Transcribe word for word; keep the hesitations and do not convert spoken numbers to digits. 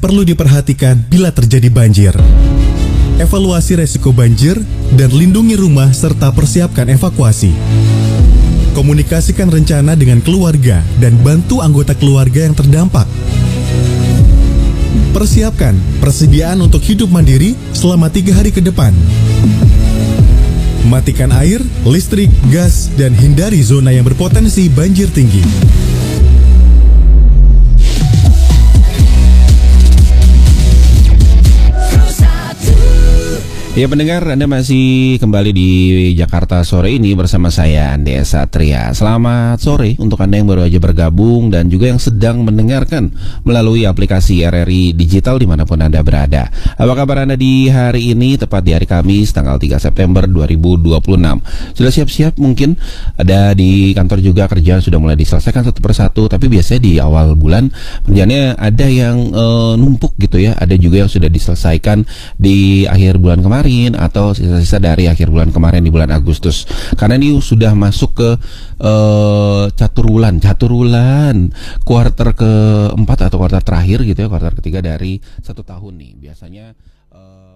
perlu diperhatikan bila terjadi banjir. Evaluasi resiko banjir dan lindungi rumah serta persiapkan evakuasi. Komunikasikan rencana dengan keluarga dan bantu anggota keluarga yang terdampak. Persiapkan persediaan untuk hidup mandiri selama tiga hari ke depan. Matikan air, listrik, gas, dan hindari zona yang berpotensi banjir tinggi. Ya pendengar, Anda masih kembali di Jakarta Sore ini bersama saya Andi Satria. Selamat sore untuk Anda yang baru aja bergabung dan juga yang sedang mendengarkan melalui aplikasi R R I Digital dimanapun Anda berada. Apa kabar Anda di hari ini, tepat di hari Kamis tanggal tiga September dua ribu dua puluh enam? Sudah siap-siap mungkin? Ada di kantor juga kerjaan sudah mulai diselesaikan satu persatu, tapi biasanya di awal bulan kerjaannya ada yang uh, numpuk gitu ya. Ada juga yang sudah diselesaikan di akhir bulan kemarin atau sisa-sisa dari akhir bulan kemarin di bulan Agustus. Karena ini sudah masuk ke uh, catur bulan, catur bulan kuarter keempat atau kuarter terakhir gitu ya, kuarter ketiga dari satu tahun nih. Biasanya uh,